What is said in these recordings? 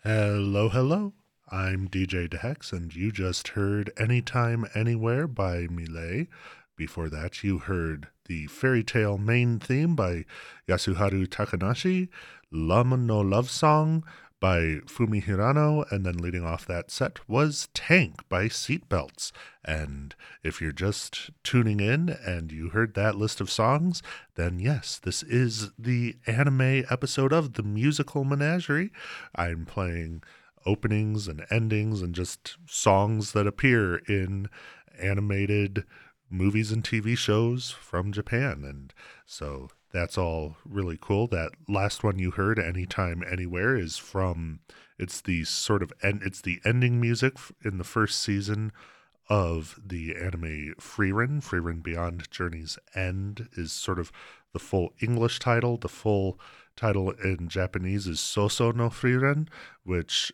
Hello, hello. I'm DJ Dehex, and you just heard Anytime, Anywhere by Millet. Before that, you heard the Fairy Tale main theme by Yasuharu Takanashi, Lama no Love Song by Fumi Hirano, and then leading off that set was Tank by Seatbelts. And if you're just tuning in and you heard that list of songs, then yes, this is the anime episode of the Musical Menagerie. I'm playing openings and endings and just songs that appear in animated movies and TV shows from Japan. And so that's all really cool. That last one you heard, Anytime Anywhere, is from it's the sort of it's the ending music in the first season of the anime Frieren Beyond Journey's End is sort of the full English title. The full title in Japanese is Soso no Frieren, which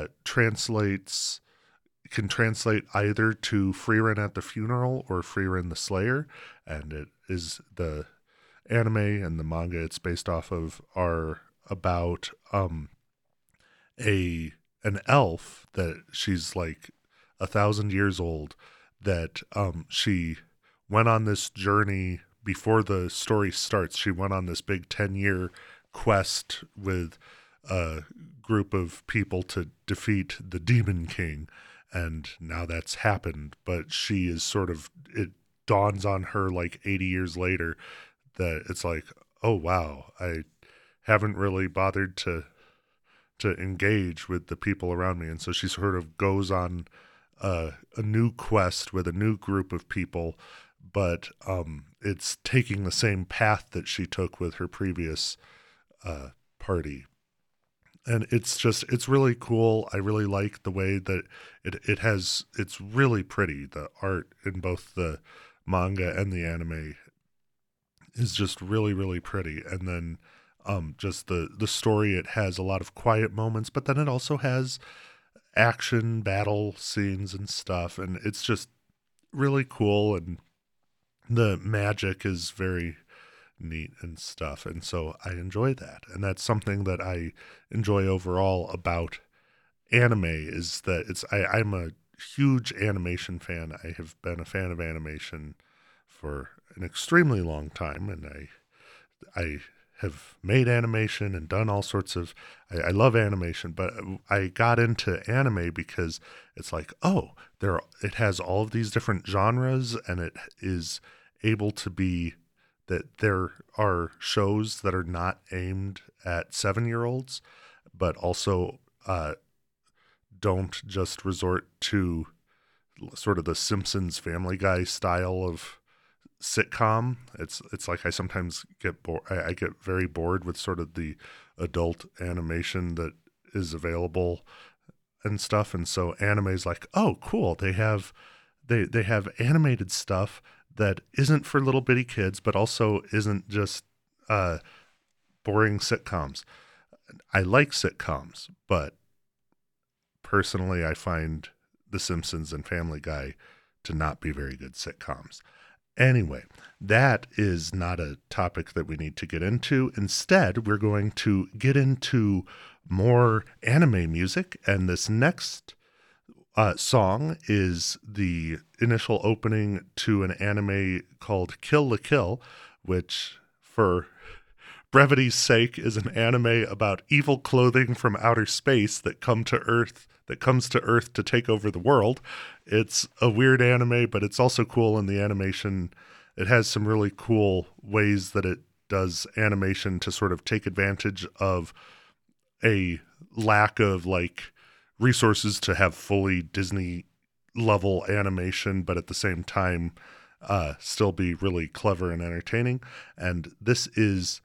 can translate either to Frieren at the Funeral or Frieren the Slayer, and it is the anime and the manga it's based off of are about a an elf that she's like 1,000 years old, that she went on this journey before the story starts. She went on this big 10-year quest with a group of people to defeat the Demon King, and now that's happened. But she is sort of, it dawns on her like 80 years later that it's like, oh wow, I haven't really bothered to engage with the people around me. And so she sort of goes on a new quest with a new group of people, but it's taking the same path that she took with her previous party. And it's really cool. I really like the way that it's really pretty. The art in both the manga and the anime is just really, really pretty. And then just the story, it has a lot of quiet moments, but then it also has action battle scenes and stuff, and it's just really cool, and the magic is very neat and stuff, and so I enjoy that. And that's something that I enjoy overall about anime, is that I'm a huge animation fan. I have been a fan of animation for an extremely long time, and I have made animation and done all sorts of. I love animation, but I got into anime because it's like, oh, it has all of these different genres, and it is able to be that there are shows that are not aimed at 7-year-olds, but also don't just resort to sort of the Simpsons, Family Guy style of sitcom. It's like I sometimes get bored. I get very bored with sort of the adult animation that is available and stuff. And so anime is like, oh, cool. They have animated stuff that isn't for little bitty kids, but also isn't just boring sitcoms. I like sitcoms, but personally, I find The Simpsons and Family Guy to not be very good sitcoms. Anyway, that is not a topic that we need to get into. Instead, we're going to get into more anime music, and this next song is the initial opening to an anime called Kill la Kill, which, for brevity's sake, is an anime about evil clothing from outer space that comes to Earth to take over the world. It's a weird anime, but it's also cool in the animation. It has some really cool ways that it does animation to sort of take advantage of a lack of like resources to have fully Disney level animation, but at the same time still be really clever and entertaining. And this is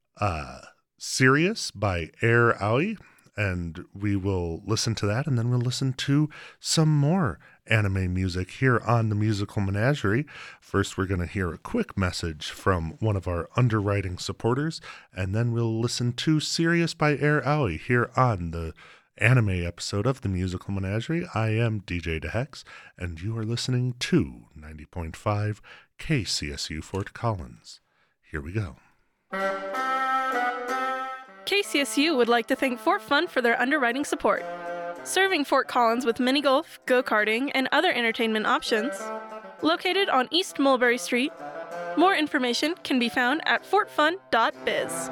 Sirius by Air Aoi, and we will listen to that, and then we'll listen to some more anime music here on the Musical Menagerie. First, we're going to hear a quick message from one of our underwriting supporters, and then we'll listen to Sirius by Air Aoi here on the anime episode of the Musical Menagerie. I am DJ Dehex, and you are listening to 90.5 KCSU Fort Collins. Here we go. KCSU would like to thank Fort Fun for their underwriting support. Serving Fort Collins with mini golf, go-karting, and other entertainment options. Located on East Mulberry Street. More information can be found at fortfun.biz.